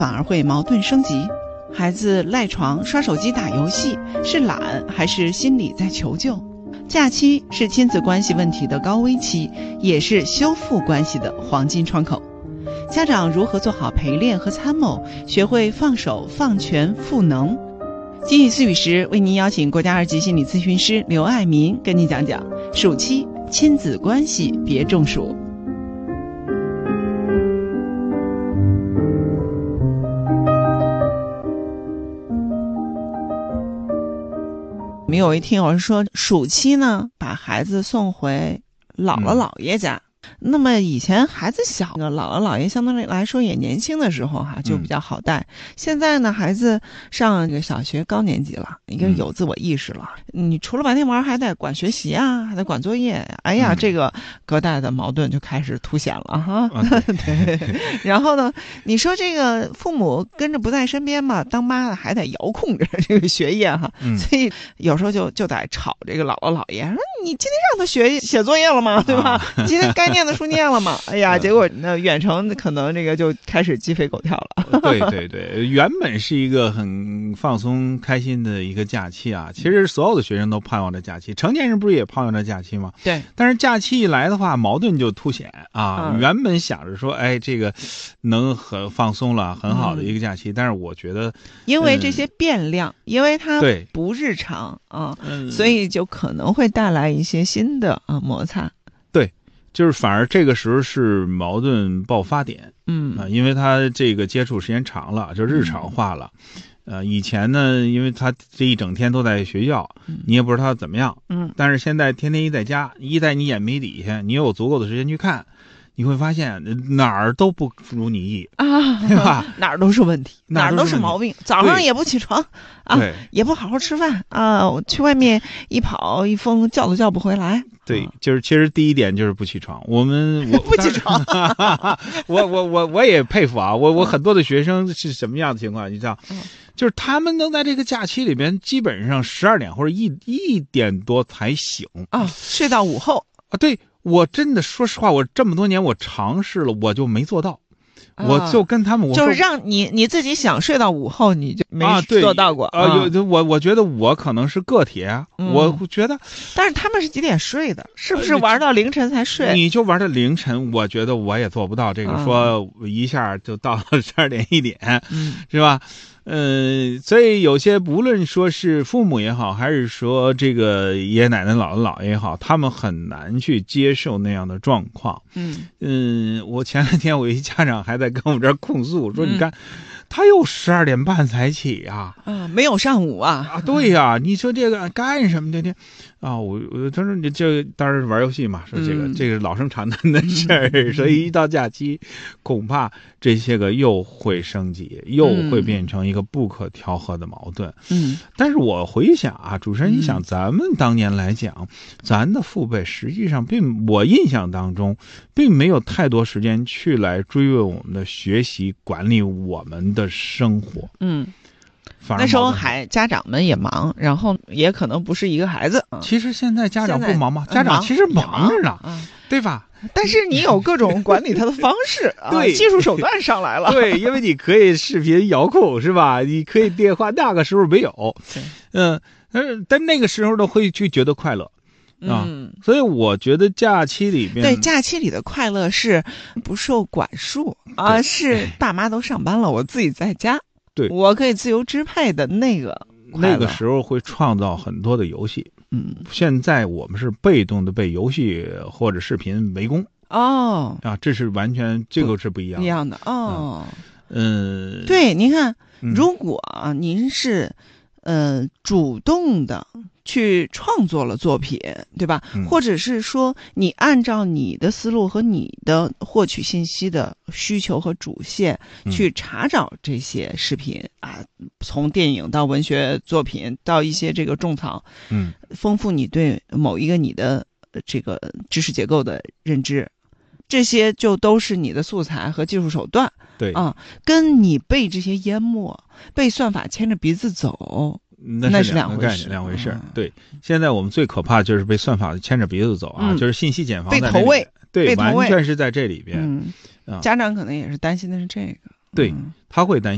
反而会矛盾升级。孩子赖床、刷手机、打游戏，是懒还是心理在求救？假期是亲子关系问题的高危期，也是修复关系的黄金窗口。家长如何做好陪练和参谋，学会放手、放权、赋能？今日思语时，为您邀请国家2级心理咨询师刘爱民跟您讲讲暑期亲子关系别中暑。我们有一听友说，暑期呢，把孩子送回姥姥姥爷家。那么以前孩子小，姥姥姥爷相对来说也年轻的时候就比较好带。现在呢，孩子上这个小学高年级了，应该有自我意识了。你除了白天玩，还得管学习啊，还得管作业。哎呀，这个隔代的矛盾就开始凸显了哈。对。然后呢，你说这个父母跟着不在身边嘛，当妈的还得遥控着这个学业哈。所以有时候就得吵这个姥姥姥爷，说你今天让他写作业了吗？对吧？今天该念的书念了吗？哎呀，结果远程可能这个就开始鸡飞狗跳了。 对对对，原本是一个很放松开心的一个假期啊。其实所有的学生都盼望着假期，成年人不是也盼望着假期吗？ 对。 但是假期一来的话，矛盾就凸显啊。原本想着说，哎，这个能很放松了，很好的一个假期，但是我觉得， 因为这些变量，因为它不日常啊，所以就可能会带来一些新的摩擦。 就是反而这个时候是矛盾爆发点，因为他这个接触时间长了，就日常化了。以前呢，因为他这一整天都在学校，你也不知道他怎么样，但是现在天天一在家，一在你眼皮底下，你有足够的时间去看，你会发现哪儿都不如你意啊，对吧？ 哪儿都是问题，哪儿都是毛病。早上也不起床啊，也不好好吃饭啊，去外面一跑一疯，叫都叫不回来。 对，就是其实第一点就是不起床。我不起床， 我也佩服啊。我很多的学生是什么样的情况？你知道，就是他们能在这个假期里边，基本上12点或者1点多才醒啊，睡到午后啊。对，我真的说实话，我这么多年我尝试了，我就没做到。我就跟他们，我说就是让你自己想睡到午后，你就没做到过我觉得我可能是个体啊，我觉得， 但是他们是几点睡的？是不是玩到凌晨才睡？ 你就玩到凌晨，我觉得我也做不到这个，说一下就到了12点1点，是吧？所以有些不论说是父母也好，还是说这个爷爷奶奶姥姥姥爷也好，他们很难去接受那样的状况。我前2天我一家长还在跟我们这儿控诉说，你看他又12点半才起啊， 没有上午啊， 对呀，你说这个干什么这啊？我他说你这当然是玩游戏嘛，说这个是老生常谈的事儿，所以一到假期，恐怕这些个又会升级，又会变成一个不可调和的矛盾。但是我回想啊，主持人，你想咱们当年来讲，咱的父辈实际上我印象当中，并没有太多时间去来追问我们的学习，管理我们的生活。 那时候家长们也忙，然后也可能不是一个孩子。 其实现在家长不忙吗？家长其实忙着呢，对吧？ 但是你有各种管理他的方式，对，技术手段上来了。 对，因为你可以视频遥控，是吧？你可以电话，那个时候没有。但那个时候呢，会去觉得快乐。所以我觉得假期里边， 对，假期里的快乐是不受管束啊，是爸妈都上班了，我自己在家。 对， 我可以自由支配的那个时候会创造很多的游戏。现在我们是被动的被游戏或者视频围攻。这是完全这个是不一样的。 对，您看，如果您是主动的去创作了作品，对吧？或者是说你按照你的思路和你的获取信息的需求和主线去查找这些视频从电影到文学作品到一些这个种草，丰富你对某一个你的这个知识结构的认知，这些就都是你的素材和技术手段。 对跟你被这些淹没，被算法牵着鼻子走，那是两回事。 对，现在我们最可怕就是被算法牵着鼻子走就是信息茧房被投喂， 对，完全是在这里边。 家长可能也是担心的是这个， 对，他会担心。